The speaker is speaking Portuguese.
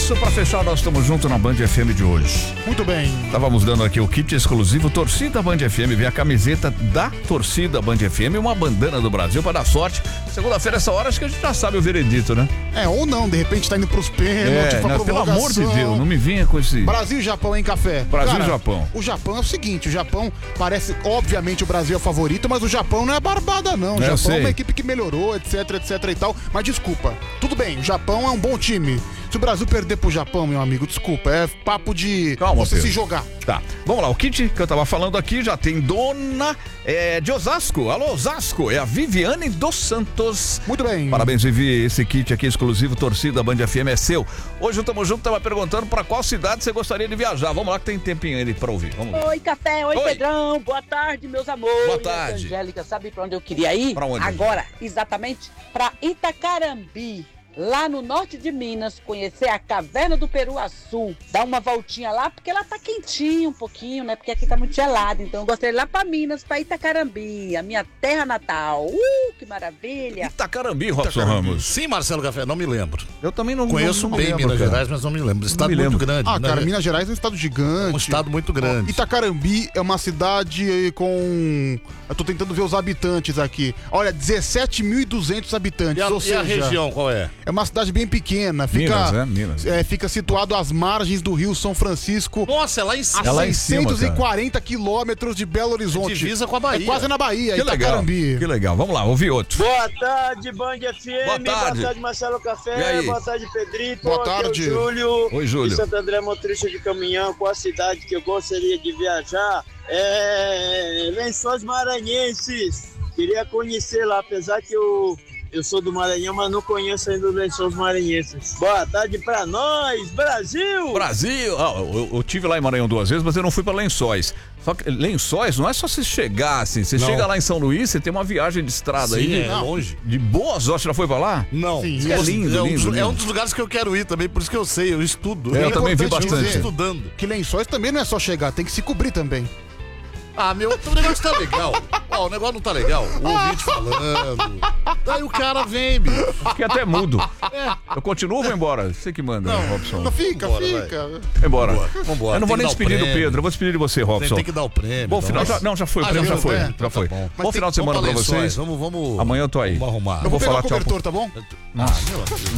isso, pra fechar, nós estamos juntos na Band FM de hoje. Muito bem. Estávamos dando aqui o kit exclusivo Torcida Band FM, vem a camiseta da Torcida Band FM, uma bandana do Brasil para dar sorte. Segunda-feira, essa hora, acho que a gente já sabe o veredito, né? Ou não, de repente tá indo pros pênaltis, pra pelo amor de Deus, não me vinha com esse... Brasil e Japão em café. Brasil e Japão. O Japão é o seguinte, o Japão parece, obviamente, o Brasil é o favorito, mas o Japão não é barbada, não. O Japão é uma equipe que melhorou, etc e tal. Mas desculpa, tudo bem, o Japão é um bom time. Se o Brasil perder pro Japão, meu amigo, desculpa, é papo de você se jogar. Tá, vamos lá, o kit que eu tava falando aqui já tem dona de Osasco. Alô, Osasco, é a Viviane dos Santos. Muito bem. Parabéns, Vivi, esse kit aqui exclusivo Torcida Band FM é seu. Hoje o Tamo Junto tava perguntando pra qual cidade você gostaria de viajar. Vamos lá que tem tempinho aí pra ouvir. Vamos lá. Oi, Café, oi, Pedrão, boa tarde, meus amores. Boa tarde. Angélica, sabe pra onde eu queria ir? Pra onde? Agora, exatamente, pra Itacarambi. Lá no norte de Minas, conhecer a Caverna do Peruaçu, dar uma voltinha lá, porque lá tá quentinho um pouquinho, né? Porque aqui tá muito gelado, então eu gostaria de ir lá pra Minas, pra Itacarambi, a minha terra natal. Que maravilha! Itacarambi, Robson Ramos. Sim, Marcelo Café, não me lembro. Eu também não conheço não bem lembro, Minas cara. Gerais, mas não me lembro. Estado muito grande. Ah, cara, Minas Gerais é um estado gigante. Um estado muito grande. Itacarambi é uma cidade com... Eu tô tentando ver os habitantes aqui. Olha, 17.200 habitantes. E a região qual é? É uma cidade bem pequena. Fica, Minas. Fica situado às margens do Rio São Francisco. Nossa, é lá em cima. A 640 quilômetros de Belo Horizonte. Divisa com a Bahia. É quase na Bahia, Que Itacarambi. legal, que legal. Vamos lá, ouvir outro. Boa tarde, Band FM. Boa tarde, Marcelo E Café. aí? Boa tarde, Pedrito. Boa Aqui é o tarde. Júlio. Oi, Júlio. De Santo André, motorista de caminhão. Qual a cidade que eu gostaria de viajar? Lençóis Maranhenses. Queria conhecer lá, apesar que eu sou do Maranhão, mas não conheço ainda os Lençóis Maranhenses. Boa tarde pra nós, Brasil! Brasil! Eu tive lá em Maranhão 2 vezes, mas eu não fui pra Lençóis. Só que Lençóis não é só você chegar assim. Você chega lá em São Luís, você tem uma viagem de estrada aí. É longe. De Boas Osas, já foi pra lá? Não. Sim, é lindo, lindo. É um dos lugares que eu quero ir também, por isso que eu sei, eu estudo. Eu também vi importante bastante. dizer Estudando. Que Lençóis também não é só chegar, tem que se cobrir também. Ah, meu, o negócio tá legal. Ó, o negócio não tá legal. O ouvinte falando. Daí o cara vem, bicho. Fiquei até mudo. Eu continuo ou vou embora? Você que manda, Robson. Não, fica. Vai embora. Vambora. Eu não vou nem Tem que dar o despedir do prêmio. Pedro, eu vou despedir de você, Robson. Tem que dar o prêmio. Bom final, já foi, o prêmio já foi. Já foi. Tá bom. Bom final de semana pra vocês. Vamos Amanhã eu tô aí. Vamos arrumar. Eu vou Pegar falar o tchau. cobertor, tá bom? Nossa.